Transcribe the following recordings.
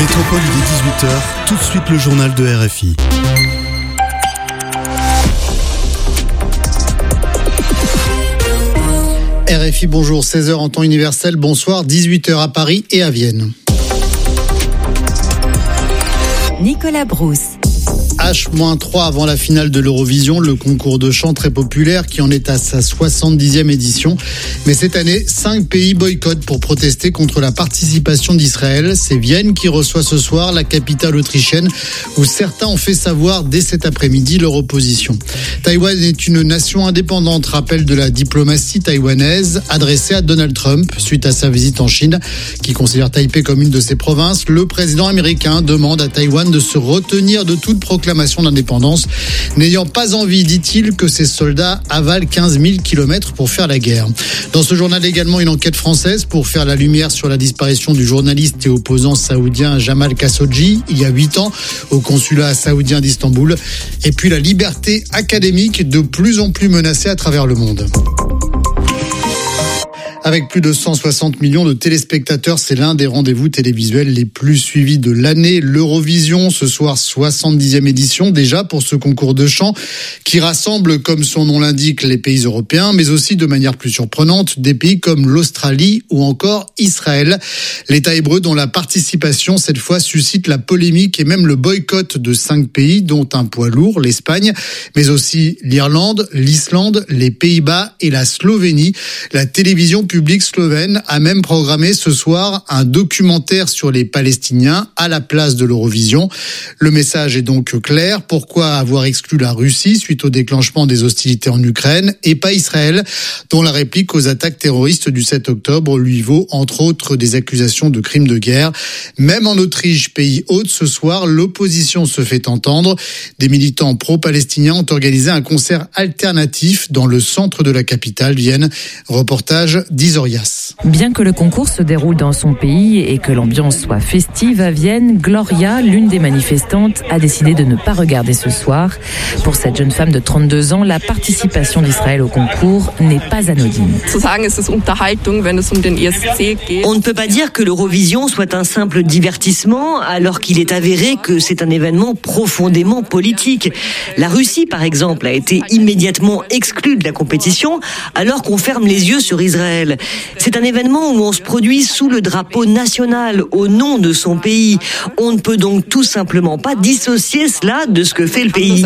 Métropole il est 18h, tout de suite le journal de RFI. RFI, bonjour, 16h en temps universel, bonsoir, 18h à Paris et à Vienne. Nicolas Brousse. H-3 avant la finale de l'Eurovision, le concours de chant très populaire qui en est à sa 70e édition. Mais cette année, 5 pays boycottent pour protester contre la participation d'Israël. C'est Vienne qui reçoit ce soir la capitale autrichienne où certains ont fait savoir dès cet après-midi leur opposition. Taïwan est une nation indépendante, rappel de la diplomatie taïwanaise adressée à Donald Trump suite à sa visite en Chine qui considère Taipei comme une de ses provinces. Le président américain demande à Taïwan de se retenir de toute proclamation d'indépendance, n'ayant pas envie, dit-il, que ses soldats avalent 15 000 kilomètres pour faire la guerre. Dans ce journal également, une enquête française pour faire la lumière sur la disparition du journaliste et opposant saoudien Jamal Khashoggi il y a 8 ans au consulat saoudien d'Istanbul. Et puis la liberté académique de plus en plus menacée à travers le monde. Avec plus de 160 millions de téléspectateurs, c'est l'un des rendez-vous télévisuels les plus suivis de l'année. L'Eurovision, ce soir, 70e édition déjà pour ce concours de chant qui rassemble, comme son nom l'indique, les pays européens, mais aussi de manière plus surprenante, des pays comme l'Australie ou encore Israël. L'État hébreu dont la participation, cette fois, suscite la polémique et même le boycott de 5 pays, dont un poids lourd, l'Espagne, mais aussi l'Irlande, l'Islande, les Pays-Bas et la Slovénie. La télévision public slovène a même programmé ce soir un documentaire sur les Palestiniens à la place de l'Eurovision. Le message est donc clair. Pourquoi avoir exclu la Russie suite au déclenchement des hostilités en Ukraine et pas Israël, dont la réplique aux attaques terroristes du 7 octobre lui vaut entre autres des accusations de crimes de guerre. Même en Autriche, pays hôte, ce soir, l'opposition se fait entendre. Des militants pro-palestiniens ont organisé un concert alternatif dans le centre de la capitale, Vienne. Reportage d'Isorias. Bien que le concours se déroule dans son pays et que l'ambiance soit festive à Vienne, Gloria, l'une des manifestantes, a décidé de ne pas regarder ce soir. Pour cette jeune femme de 32 ans, la participation d'Israël au concours n'est pas anodine. On ne peut pas dire que l'Eurovision soit un simple divertissement alors qu'il est avéré que c'est un événement profondément politique. La Russie, par exemple, a été immédiatement exclue de la compétition alors qu'on ferme les yeux sur Israël. C'est un événement où on se produit sous le drapeau national, au nom de son pays. On ne peut donc tout simplement pas dissocier cela de ce que fait le pays.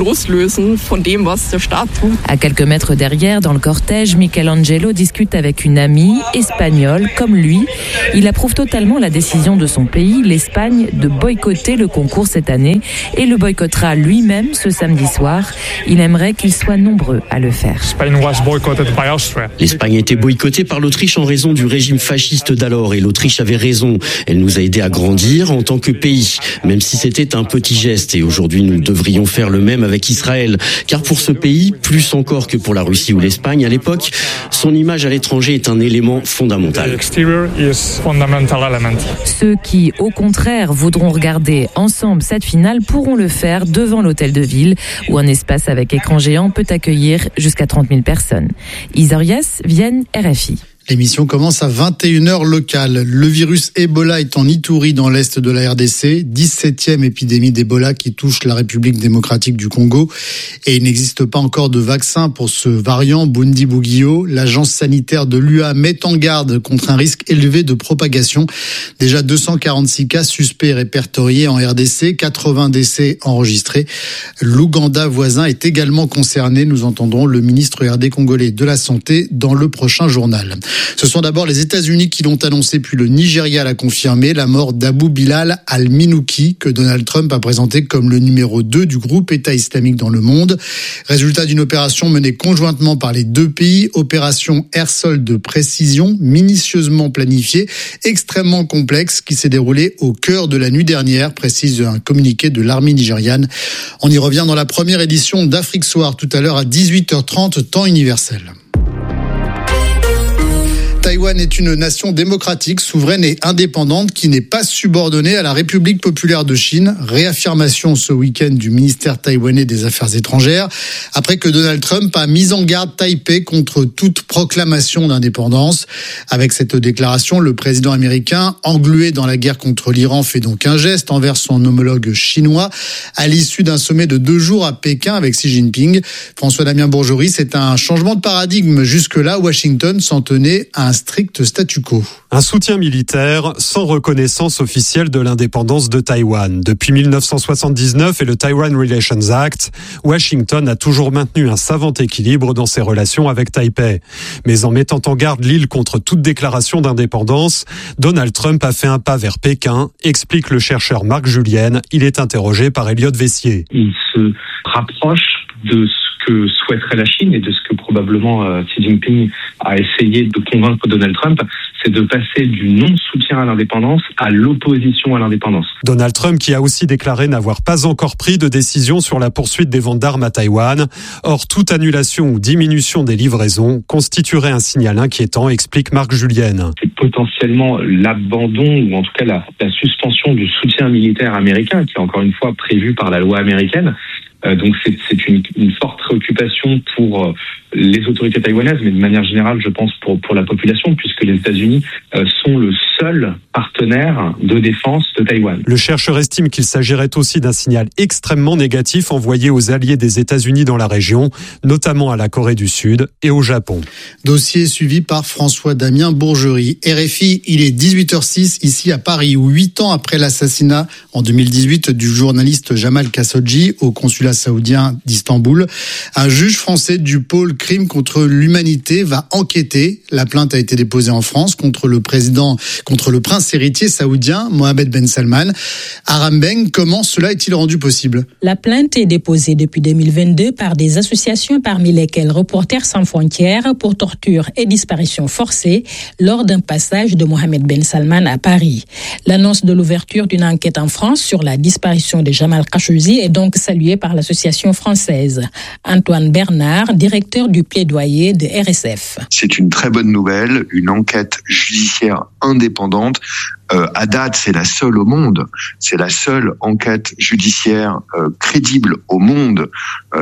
À quelques mètres derrière, dans le cortège, Michelangelo discute avec une amie espagnole comme lui. Il approuve totalement la décision de son pays, l'Espagne, de boycotter le concours cette année et le boycottera lui-même ce samedi soir. Il aimerait qu'ils soient nombreux à le faire. L'Espagne était boycottée par l'Autriche en raison du régime fasciste d'alors et l'Autriche avait raison. Elle nous a aidés à grandir en tant que pays, même si c'était un petit geste et aujourd'hui nous devrions faire le même avec Israël. Car pour ce pays, plus encore que pour la Russie ou l'Espagne à l'époque, son image à l'étranger est un élément fondamental. Ceux qui, au contraire, voudront regarder ensemble cette finale pourront le faire devant l'hôtel de ville où un espace avec écran géant peut accueillir jusqu'à 30 000 personnes. Isorias, Vienne, RFI. L'émission commence à 21h locale. Le virus Ebola est en Ituri dans l'est de la RDC, 17e épidémie d'Ebola qui touche la République démocratique du Congo. Et il n'existe pas encore de vaccin pour ce variant Bundibugyo. L'agence sanitaire de l'UA met en garde contre un risque élevé de propagation. Déjà 246 cas suspects répertoriés en RDC, 80 décès enregistrés. L'Ouganda voisin est également concerné. Nous entendrons le ministre RD congolais de la Santé dans le prochain journal. Ce sont d'abord les États-Unis qui l'ont annoncé, puis le Nigeria l'a confirmé, la mort d'Abou Bilal al-Minouki, que Donald Trump a présenté comme le numéro 2 du groupe État islamique dans le monde. Résultat d'une opération menée conjointement par les deux pays, opération air-sol de précision, minutieusement planifiée, extrêmement complexe, qui s'est déroulée au cœur de la nuit dernière, précise un communiqué de l'armée nigériane. On y revient dans la première édition d'Afrique Soir, tout à l'heure à 18h30, temps universel. Taïwan est une nation démocratique, souveraine et indépendante qui n'est pas subordonnée à la République populaire de Chine. Réaffirmation ce week-end du ministère taïwanais des Affaires étrangères, après que Donald Trump a mis en garde Taipei contre toute proclamation d'indépendance. Avec cette déclaration, le président américain, englué dans la guerre contre l'Iran, fait donc un geste envers son homologue chinois à l'issue d'un sommet de 2 jours à Pékin avec Xi Jinping. François-Damien Bourgeois, c'est un changement de paradigme. Jusque-là, Washington s'en tenait à un strict statu quo. Un soutien militaire sans reconnaissance officielle de l'indépendance de Taïwan. Depuis 1979 et le Taiwan Relations Act, Washington a toujours maintenu un savant équilibre dans ses relations avec Taipei. Mais en mettant en garde l'île contre toute déclaration d'indépendance, Donald Trump a fait un pas vers Pékin, explique le chercheur Marc Julienne. Il est interrogé par Elliot Vessier. Il se rapproche de ce que souhaiterait la Chine et de ce que probablement Xi Jinping a essayé de convaincre Donald Trump, c'est de passer du non-soutien à l'indépendance à l'opposition à l'indépendance. Donald Trump qui a aussi déclaré n'avoir pas encore pris de décision sur la poursuite des ventes d'armes à Taïwan. Or, toute annulation ou diminution des livraisons constituerait un signal inquiétant, explique Marc Julienne. C'est potentiellement l'abandon ou en tout cas la suspension du soutien militaire américain qui est encore une fois prévu par la loi américaine. Donc c'est une forte préoccupation pour les autorités taïwanaises, mais de manière générale, je pense pour la population, puisque les États-Unis sont le seul partenaire de défense de Taïwan. Le chercheur estime qu'il s'agirait aussi d'un signal extrêmement négatif envoyé aux alliés des États-Unis dans la région, notamment à la Corée du Sud et au Japon. Dossier suivi par François-Damien Bourgerie. RFI, il est 18h06 ici à Paris, où 8 ans après l'assassinat en 2018 du journaliste Jamal Khashoggi au consulat saoudien d'Istanbul, un juge français du pôle crime contre l'humanité va enquêter. La plainte a été déposée en France contre le prince héritier saoudien Mohammed Ben Salman. Aram Beng, comment cela est-il rendu possible? La plainte est déposée depuis 2022 par des associations parmi lesquelles Reporters sans frontières pour torture et disparition forcée lors d'un passage de Mohammed Ben Salman à Paris. L'annonce de l'ouverture d'une enquête en France sur la disparition de Jamal Khashoggi est donc saluée par l'association française. Antoine Bernard, directeur du plaidoyer de RSF. C'est une très bonne nouvelle, une enquête judiciaire indépendante. À date, c'est la seule au monde. C'est la seule enquête judiciaire crédible au monde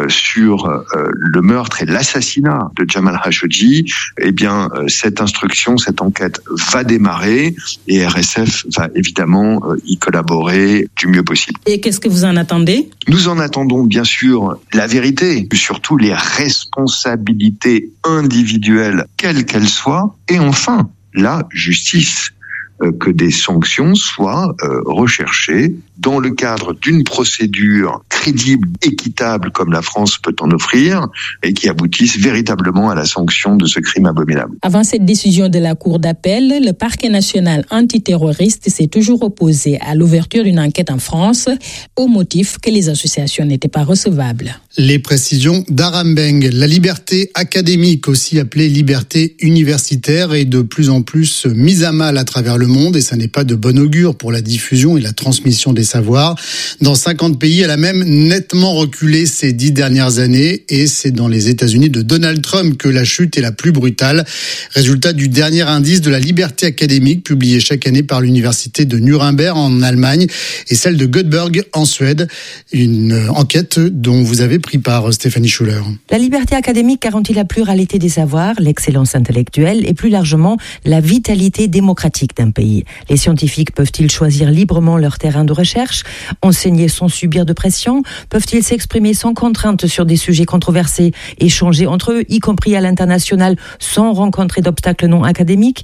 sur le meurtre et l'assassinat de Jamal Khashoggi. Eh bien, cette enquête va démarrer et RSF va évidemment y collaborer du mieux possible. Et qu'est-ce que vous en attendez? Nous en attendons bien sûr la vérité, surtout les responsabilités individuelles, quelles qu'elles soient, et enfin, la justice. Que des sanctions soient recherchées dans le cadre d'une procédure crédible, équitable comme la France peut en offrir et qui aboutissent véritablement à la sanction de ce crime abominable. Avant cette décision de la Cour d'appel, le parquet national antiterroriste s'est toujours opposé à l'ouverture d'une enquête en France au motif que les associations n'étaient pas recevables. Les précisions d'Aram Beng. La liberté académique, aussi appelée liberté universitaire, est de plus en plus mise à mal à travers le monde et ça n'est pas de bon augure pour la diffusion et la transmission des savoirs. Dans 50 pays, elle a même nettement reculé ces 10 dernières années et c'est dans les États-Unis de Donald Trump que la chute est la plus brutale. Résultat du dernier indice de la liberté académique publié chaque année par l'université de Nuremberg en Allemagne et celle de Göteborg en Suède. Une enquête dont vous avez pris part, Stéphanie Schuller. La liberté académique garantit la pluralité des savoirs, l'excellence intellectuelle et plus largement la vitalité démocratique d'un pays. Les scientifiques peuvent-ils choisir librement leur terrain de recherche, enseigner sans subir de pression? Peuvent-ils s'exprimer sans contrainte sur des sujets controversés, échanger entre eux, y compris à l'international, sans rencontrer d'obstacles non académiques?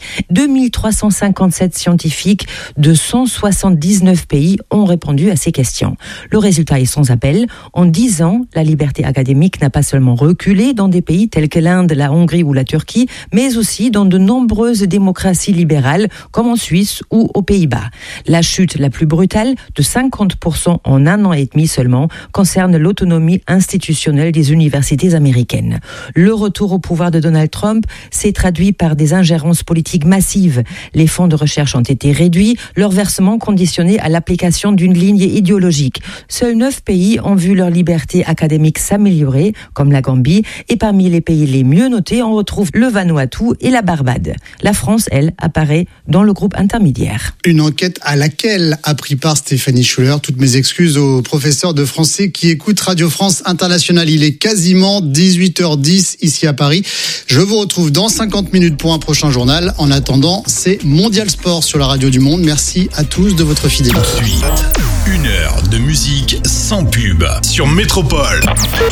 2357 scientifiques de 179 pays ont répondu à ces questions. Le résultat est sans appel. En 10 ans, la liberté académique n'a pas seulement reculé dans des pays tels que l'Inde, la Hongrie ou la Turquie, mais aussi dans de nombreuses démocraties libérales, comme en Suisse ou aux Pays-Bas. La chute la plus brutale, de 50% en 1 an et demi seulement, concerne l'autonomie institutionnelle des universités américaines. Le retour au pouvoir de Donald Trump s'est traduit par des ingérences politiques massives. Les fonds de recherche ont été réduits, leur versement conditionné à l'application d'une ligne idéologique. Seuls 9 pays ont vu leur liberté académique s'améliorer, comme la Gambie, et parmi les pays les mieux notés, on retrouve le Vanuatu et la Barbade. La France, elle, apparaît dans le groupe intermédiaire. Une enquête à laquelle a pris part Stéphanie Schuller. Toutes mes excuses aux professeurs de français qui écoutent Radio France Internationale. Il est quasiment 18h10 ici à Paris. Je vous retrouve dans 50 minutes pour un prochain journal. En attendant, c'est Mondial Sport sur la radio du Monde. Merci à tous de votre fidélité. Ensuite, 1 heure de musique sans pub sur Métropole.